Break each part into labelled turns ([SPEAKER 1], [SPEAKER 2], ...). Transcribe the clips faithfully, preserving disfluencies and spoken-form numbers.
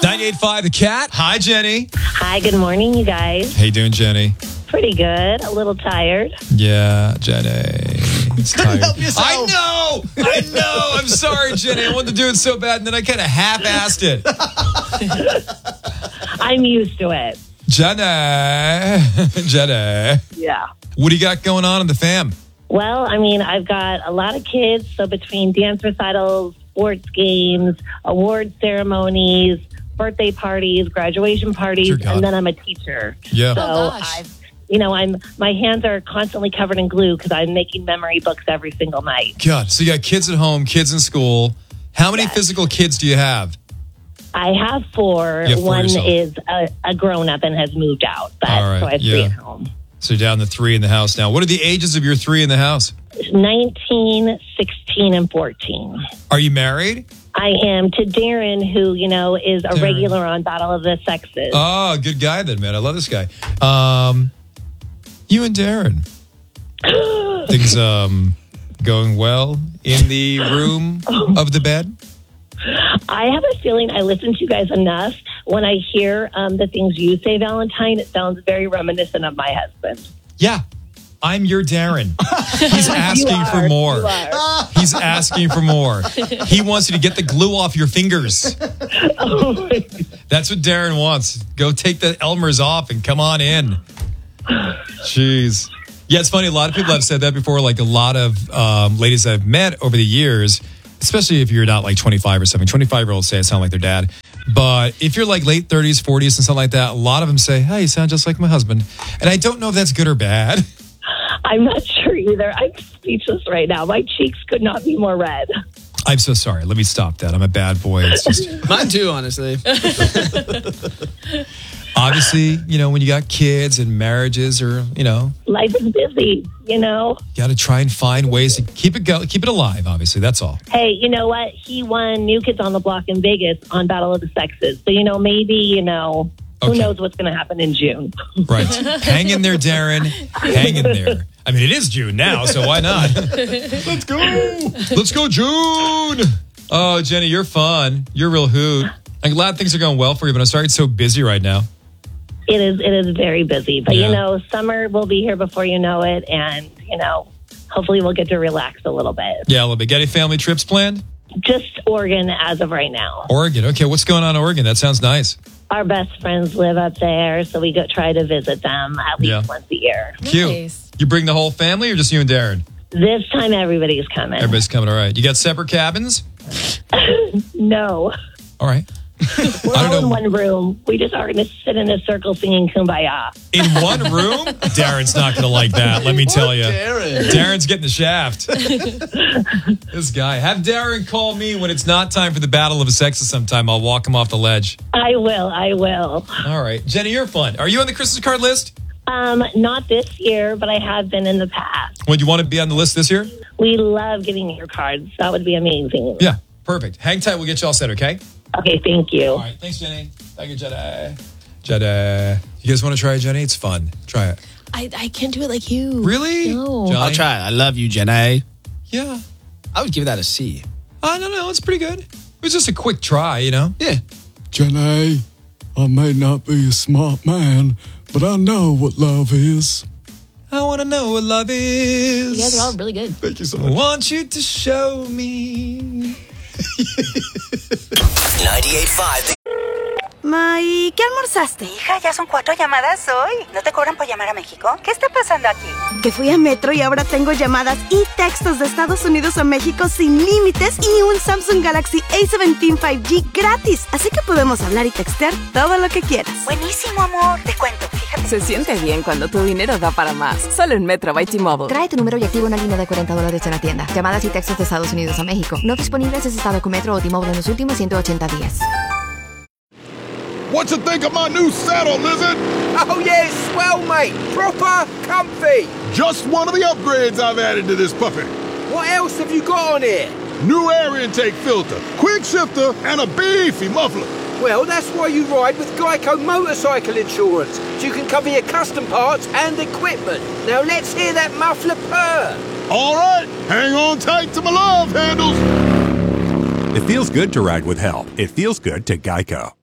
[SPEAKER 1] ninety-eight point five The Cat. Hi, Jenny.
[SPEAKER 2] Hi, good morning, you guys.
[SPEAKER 1] How you doing, Jenny?
[SPEAKER 2] Pretty good. A little tired.
[SPEAKER 1] Yeah, Jenny. It's tired.
[SPEAKER 3] Help yourself.
[SPEAKER 1] I know. I know. I'm sorry, Jenny. I wanted to do it so bad, and then I kind of half-assed it.
[SPEAKER 2] I'm used to it.
[SPEAKER 1] Jenny. Jenny.
[SPEAKER 2] Yeah.
[SPEAKER 1] What do you got going on in the fam?
[SPEAKER 2] Well, I mean, I've got a lot of kids, so between dance recitals, sports games, award ceremonies, birthday parties, graduation parties,
[SPEAKER 1] Dear God.
[SPEAKER 2] and then I'm a teacher.
[SPEAKER 1] Yeah.
[SPEAKER 2] So
[SPEAKER 4] Oh, gosh.
[SPEAKER 2] I've, you know, I'm my hands are constantly covered in glue because I'm making memory books every single night.
[SPEAKER 1] God. So you got kids at home, kids in school. How many
[SPEAKER 2] Yes.
[SPEAKER 1] physical kids do you have?
[SPEAKER 2] I have four.
[SPEAKER 1] You have four
[SPEAKER 2] One
[SPEAKER 1] yourself.
[SPEAKER 2] is a, a grown up and has moved out, but
[SPEAKER 1] All right,
[SPEAKER 2] so I have three
[SPEAKER 1] yeah.
[SPEAKER 2] at home.
[SPEAKER 1] So you're down to three in the house now. What are the ages of your three in the house?
[SPEAKER 2] nineteen, sixteen, and fourteen.
[SPEAKER 1] Are you married?
[SPEAKER 2] I am to Darren, who, you know, is a
[SPEAKER 1] Darren.
[SPEAKER 2] regular on Battle of the Sexes.
[SPEAKER 1] Oh, good guy then, man. I love this guy. Um, you and Darren. Things um going well in the room of the bed?
[SPEAKER 2] I have a feeling I listen to you guys enough. When I hear um, the things you say, Valentine, it sounds very reminiscent of my husband.
[SPEAKER 1] Yeah. I'm your Darren. He's asking
[SPEAKER 2] You
[SPEAKER 1] for
[SPEAKER 2] are,
[SPEAKER 1] more.
[SPEAKER 2] you are.
[SPEAKER 1] He's asking for more. He wants you to get the glue off your fingers. That's what Darren wants. Go take the Elmers off and come on in. Jeez. Yeah, it's funny. A lot of people have said that before. Like a lot of um, ladies I've met over the years, especially if you're not like twenty-five or something. twenty-five-year-olds say I sound like their dad. But if you're like late thirties, forties and something like that, a lot of them say, hey, you sound just like my husband. And I don't know if that's good or bad.
[SPEAKER 2] I'm not sure either. I'm speechless right now. My cheeks could not be more red.
[SPEAKER 1] I'm so sorry. Let me stop that. I'm a bad boy. It's just
[SPEAKER 3] Mine too, honestly.
[SPEAKER 1] obviously, you know, when you got kids and marriages or, you know,
[SPEAKER 2] Life is busy, you know.
[SPEAKER 1] you got to try and find ways to keep it go, keep it alive, obviously. That's all.
[SPEAKER 2] Hey, you know what? He won New Kids on the Block in Vegas on Battle of the Sexes. So, you know, maybe, you know, who
[SPEAKER 1] Okay.
[SPEAKER 2] knows what's going to happen in June.
[SPEAKER 1] Right. Hang in there, Darren. Hang in there. I mean, it is June now, so why not? Let's go. Let's go, June. Oh, Jenny, you're fun. You're a real hoot. I'm glad things are going well for you, but I'm sorry it's so busy right now.
[SPEAKER 2] It is it is very busy. But,
[SPEAKER 1] Yeah.
[SPEAKER 2] you know, summer will be here before you know it. And, you know, hopefully we'll get to relax a little bit.
[SPEAKER 1] Yeah, a little bit. Got any family trips planned?
[SPEAKER 2] Just Oregon as of right now.
[SPEAKER 1] Oregon. Okay, what's going on in Oregon? That sounds nice.
[SPEAKER 2] Our best friends live up there, so we go try to visit them at least
[SPEAKER 1] Yeah.
[SPEAKER 2] once a year.
[SPEAKER 1] Cute.
[SPEAKER 4] Nice.
[SPEAKER 1] You bring the whole family or just you and Darren?
[SPEAKER 2] This time everybody's coming.
[SPEAKER 1] Everybody's coming, all right. You got separate cabins?
[SPEAKER 2] No.
[SPEAKER 1] All right.
[SPEAKER 2] We're
[SPEAKER 1] I
[SPEAKER 2] all
[SPEAKER 1] don't
[SPEAKER 2] in
[SPEAKER 1] know.
[SPEAKER 2] one room. We just are going to sit in a circle singing Kumbaya.
[SPEAKER 1] In one room? Darren's not going to like that, let me tell you.
[SPEAKER 3] Darren.
[SPEAKER 1] Darren's getting the shaft. This guy. Have Darren call me when it's not time for the Battle of the Sexes sometime. I'll walk him off the ledge.
[SPEAKER 2] I will. I will.
[SPEAKER 1] All right. Jenny, you're fun. Are you on the Christmas card list?
[SPEAKER 2] Um, not this year, but I have been in the past.
[SPEAKER 1] Would you want to be on the list this year?
[SPEAKER 2] We love getting your cards. That would be amazing.
[SPEAKER 1] Yeah. Perfect. Hang tight. We'll get you all set, okay?
[SPEAKER 2] Okay, thank you.
[SPEAKER 1] All right. Thanks, Jenny. Thank you, Jenny. Jenny. You guys want to try it, Jenny? It's fun. Try it.
[SPEAKER 4] I, I can't do it like you.
[SPEAKER 1] Really?
[SPEAKER 4] No.
[SPEAKER 1] Johnny?
[SPEAKER 3] I'll try it. I love you, Jenny.
[SPEAKER 1] Yeah.
[SPEAKER 3] I would give that a C.
[SPEAKER 1] I don't know. It's pretty good. It was just a quick try, you know?
[SPEAKER 3] Yeah.
[SPEAKER 5] Jenny, I may not be a smart man, but I know what love is.
[SPEAKER 1] I want to know what love is.
[SPEAKER 4] You guys are all really good.
[SPEAKER 5] Thank you so
[SPEAKER 1] I want you to show me.
[SPEAKER 6] ninety-eight point five
[SPEAKER 7] Ma, ¿y qué almorzaste?
[SPEAKER 8] Hija, ya son cuatro llamadas hoy. ¿No te cobran por llamar a México? ¿Qué está pasando aquí?
[SPEAKER 7] Que fui a Metro y ahora tengo llamadas y textos de Estados Unidos a México sin límites y un Samsung Galaxy A diecisiete cinco G gratis. Así que podemos hablar y textear todo lo que quieras.
[SPEAKER 8] Buenísimo, amor. Te cuento, fíjate.
[SPEAKER 9] Se siente bien cuando tu dinero da para más. Solo en Metro by T-Mobile.
[SPEAKER 10] Trae tu número y activa una línea de cuarenta dólares en la tienda. Llamadas y textos de Estados Unidos a México. No disponibles en estado con Metro o T-Mobile en los últimos ciento ochenta días.
[SPEAKER 5] What you think of my new saddle, Lizard?
[SPEAKER 11] Oh, yeah, it's swell, mate. Proper comfy.
[SPEAKER 5] Just one of the upgrades I've added to this puppy.
[SPEAKER 11] What else have you got on here?
[SPEAKER 5] New air intake filter, quick shifter, and a beefy muffler.
[SPEAKER 11] Well, that's why you ride with Geico Motorcycle Insurance, so you can cover your custom parts and equipment. Now let's hear that muffler purr.
[SPEAKER 5] All right, hang on tight to my love handles.
[SPEAKER 12] It feels good to ride with help. It feels good to Geico.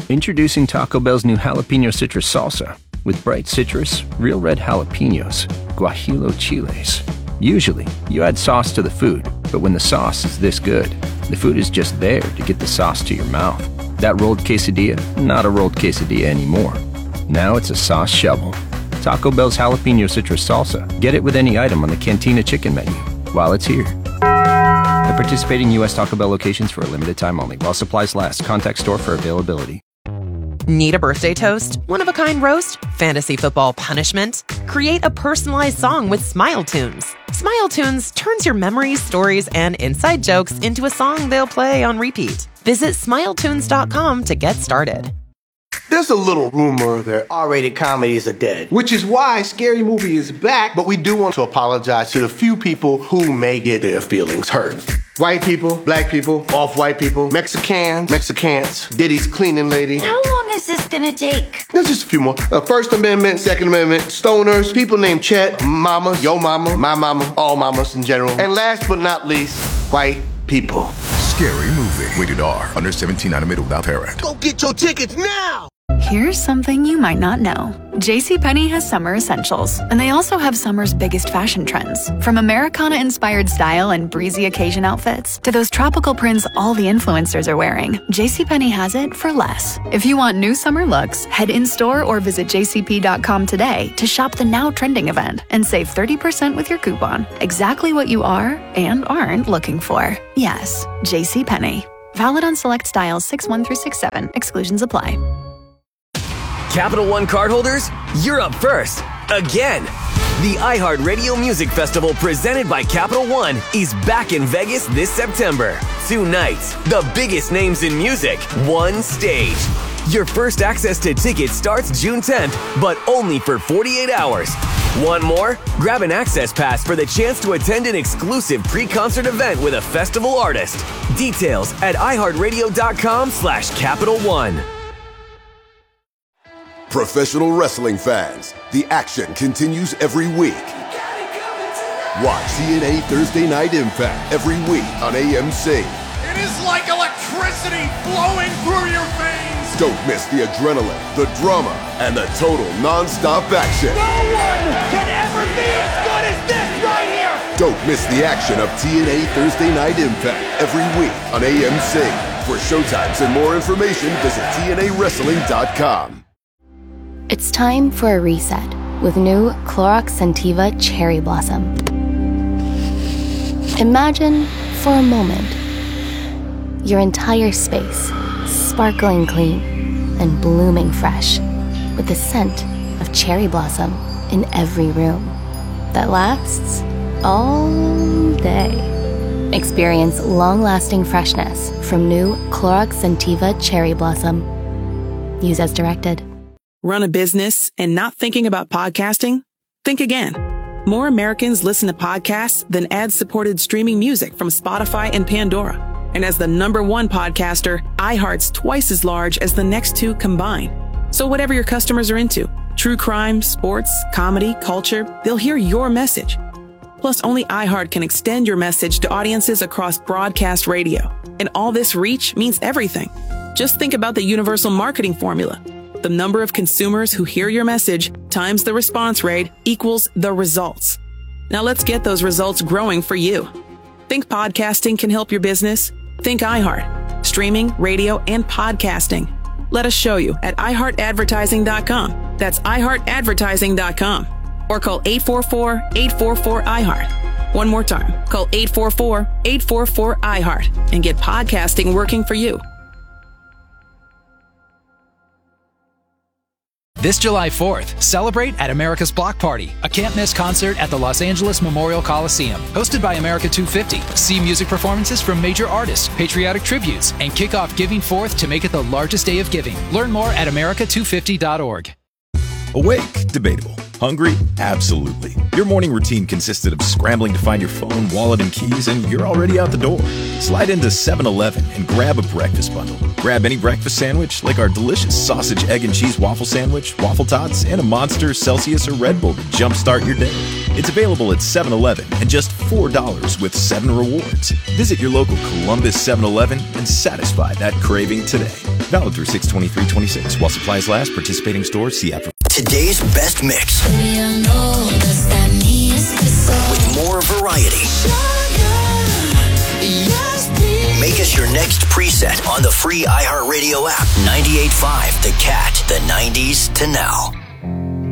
[SPEAKER 6] Introducing Taco Bell's new Jalapeno Citrus Salsa. With bright citrus, real red jalapenos, guajillo chiles. Usually, you add sauce to the food, but when the sauce is this good, the food is just there to get the sauce to your mouth. That rolled quesadilla, not a rolled quesadilla anymore. Now it's a sauce shovel. Taco Bell's Jalapeno Citrus Salsa. Get it with any item on the Cantina Chicken menu while it's here. At participating U S Taco Bell locations for a limited time only. While supplies last. Contact store for availability.
[SPEAKER 12] Need a birthday toast? One-of-a-kind roast? Fantasy football punishment? Create a personalized song with Smile Tunes. Smile Tunes turns your memories, stories, and inside jokes into a song they'll play on repeat. Visit smile tunes dot com to get started.
[SPEAKER 13] There's a little rumor that R-rated comedies are dead, which is why Scary Movie is back, but we do want to apologize to the few people who may get their feelings hurt. White people, black people, off-white people, Mexicans, Mexicans, Diddy's cleaning lady.
[SPEAKER 14] How long is this gonna take?
[SPEAKER 13] There's just a few more. Uh, First Amendment, Second Amendment, stoners, people named Chet, mamas, yo mama, my mama, all mamas in general. And last but not least, white people.
[SPEAKER 15] Scary Movie. Rated R. Under seventeen, animated without parent.
[SPEAKER 13] Go get your tickets now!
[SPEAKER 16] Here's something you might not know. JCPenney has summer essentials, and they also have summer's biggest fashion trends. From Americana-inspired style and breezy occasion outfits to those tropical prints all the influencers are wearing, JCPenney has it for less. If you want new summer looks, head in-store or visit j c p dot com today to shop the now trending event and save thirty percent with your coupon. Exactly what you are and aren't looking for. Yes, JCPenney. Valid on select styles six one through six seven. Exclusions apply.
[SPEAKER 17] Capital One cardholders, you're up first. Again. The iHeartRadio Music Festival presented by Capital One is back in Vegas this September. Two nights, the biggest names in music, one stage. Your first access to tickets starts June tenth, but only for forty-eight hours. Want more? Grab an access pass for the chance to attend an exclusive pre-concert event with a festival artist. Details at iHeartRadio.com slash Capital One.
[SPEAKER 18] Professional wrestling fans, the action continues every week. Watch T N A Thursday Night Impact every week on A M C.
[SPEAKER 19] It is like electricity flowing through your veins.
[SPEAKER 18] Don't miss the adrenaline, the drama, and the total non-stop action.
[SPEAKER 19] No one can ever be as good as this right here.
[SPEAKER 18] Don't miss the action of T N A Thursday Night Impact every week on A M C. For showtimes and more information, visit T N A wrestling dot com.
[SPEAKER 20] It's time for a reset with new Clorox Scentiva Cherry Blossom. Imagine, for a moment, your entire space sparkling clean and blooming fresh with the scent of cherry blossom in every room that lasts all day. Experience long-lasting freshness from new Clorox Scentiva Cherry Blossom. Use as directed.
[SPEAKER 21] Run a business and not thinking about podcasting? Think again. More Americans listen to podcasts than ad-supported streaming music from Spotify and Pandora. And as the number one podcaster, iHeart's twice as large as the next two combined. So whatever your customers are into, true crime, sports, comedy, culture, they'll hear your message. Plus, only iHeart can extend your message to audiences across broadcast radio. And all this reach means everything. Just think about the universal marketing formula. The number of consumers who hear your message times the response rate equals the results. Now let's get those results growing for you. Think podcasting can help your business? Think iHeart. Streaming, radio, and podcasting. Let us show you at i heart advertising dot com. That's i heart advertising dot com. Or call eight four four, eight four four, I heart. One more time. Call eight four four, eight four four, I heart and get podcasting working for you.
[SPEAKER 22] This July fourth, celebrate at America's Block Party, a can't-miss concert at the Los Angeles Memorial Coliseum. Hosted by America two fifty. See music performances from major artists, patriotic tributes, and kick off Giving Fourth to make it the largest day of giving. Learn more at america two fifty dot org.
[SPEAKER 23] Awake, debatable.
[SPEAKER 2] Hungry? Absolutely. Your morning routine consisted of scrambling to find your phone, wallet, and keys, and you're already out the door. Slide into seven eleven and grab a breakfast bundle. Grab any breakfast sandwich, like our delicious sausage, egg, and cheese waffle sandwich, waffle tots, and a Monster, Celsius, or Red Bull to jumpstart your day. It's available at seven eleven and just four dollars with seven rewards. Visit your local Columbus seven eleven and satisfy that craving today. Valid through six twenty-three twenty-six. While supplies last, participating stores, see app.
[SPEAKER 3] Today's best mix. With more variety. Make us your next preset on the free iHeartRadio app. ninety-eight point five The Cat. The nineties to now.